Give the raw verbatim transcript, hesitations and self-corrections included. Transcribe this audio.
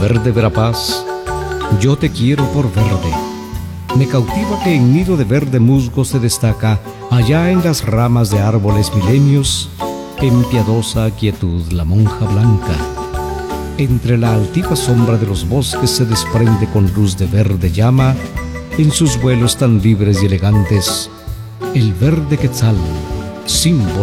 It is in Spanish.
verde verapaz, yo te quiero por verde. Me cautiva que en nido de verde musgo se destaca, allá en las ramas de árboles milenios, en piadosa quietud la monja blanca. Entre la altiva sombra de los bosques se desprende con luz de verde llama, en sus vuelos tan libres y elegantes, el verde quetzal, símbolo